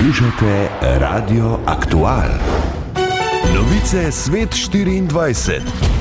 Poslušate Radio Aktual. Novice Svet 24.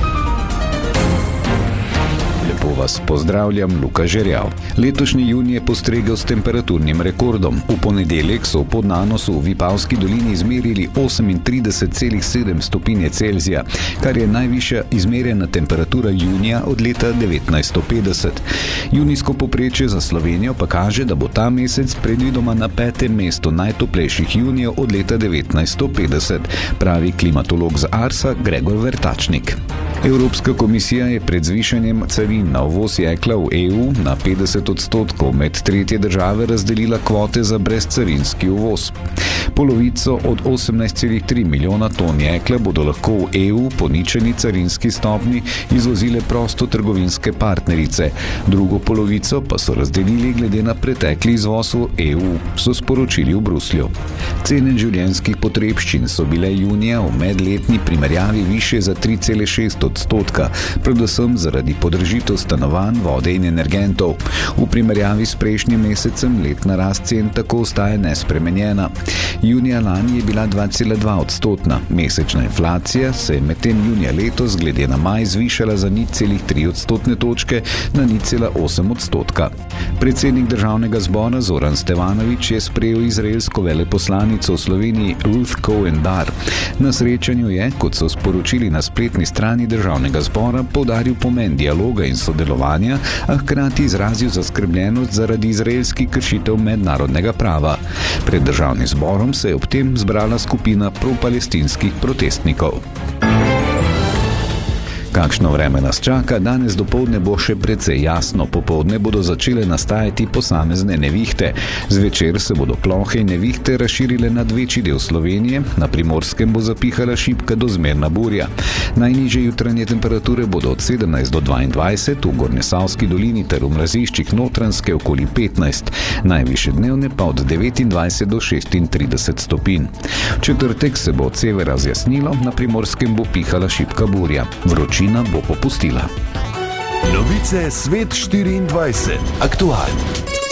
Lepo vas pozdravljam, Luka Žerjav. Letošnji junij je postregel s temperaturnim rekordom. V ponedeljek so v Podnanosu v Vipavski dolini izmerili 38,7 stopinje Celzija, kar je najvišja izmerjena temperatura junija od leta 1950. Junijsko povprečje za Slovenijo pa kaže, da bo ta mesec predvidoma na 5. mestu najtoplejših junijev od leta 1950, pravi klimatolog z Arsa Gregor Vertačnik. Evropska komisija je pred zvišanjem carin na uvoz jekla v EU na 50% med tretje države razdelila kvote za brezcarinski uvoz. Polovico od 18,3 milijona ton jekla bodo lahko v EU po ničelni carinski stopnji izvozile prostotrgovinske partnerice, drugo polovico pa so razdelili glede na pretekli izvoz v EU, so sporočili v Bruslju. Cene življenjskih potrebščin so bile junija v medletni primerjavi višje za 3,6%, predvsem zaradi podražitev stanovanj, vode in energentov. V primerjavi s prejšnjim mesecem letna rast cen tako ostaja nespremenjena. Junija lani je bila 2,2%. Mesečna inflacija se je medtem junija letos glede na maj zvišala za 0,3 odstotne točke na 0,8%. Predsednik državnega zbora Zoran Stevanović je sprejel izraelsko veleposlanico v Sloveniji Ruth Cohen Dar. Na srečanju je, kot so sporočili na spletni strani državnega zbora, poudaril pomen dialoga in sodelovanja, a hkrati izrazil zaskrbljenost zaradi izraelskih kršitev mednarodnega prava. Pred državnim zborom se je ob tem zbrala skupina pro-palestinskih protestnikov. Kakšno vreme nas čaka, danes dopoldne bo še precej jasno, popoldne bodo začele nastajati posamezne nevihte. Zvečer se bodo plohe in nevihte razširile nad večji del Slovenije, na Primorskem bo zapihala šibka do zmerna burja. Najnižje jutranje temperature bodo od 17 do 22, v Gornjesavski dolini ter v mraziščih Notranjske okoli 15, najvišje dnevne pa od 29 do 36 stopinj. V četrtek se bo od severa zjasnilo, na Primorskem bo pihala šibka burja. Vročina bo popustila. Novice Svet 24. Aktual.